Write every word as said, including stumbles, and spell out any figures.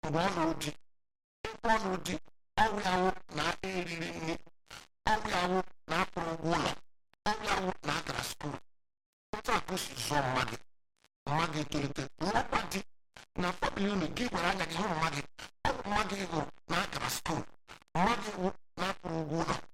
mgbe ọ lụrụ di ịkpọ ọlụ di ọwụ ya wụ na eriri nri, ọwụ ya wụ na akwụrụ ụgwọ ụlọ, ọwụ ya wụ na agara skuul. Otu a ka o si zụọ mma gị mma gị etolite lụọkwa di na famili unu gị gwara anya gị hụ mma gị ọ bụ mma gị hụrụ na agara skuul, mma gị wụ na akwụrụ ụgwọ ụlọ,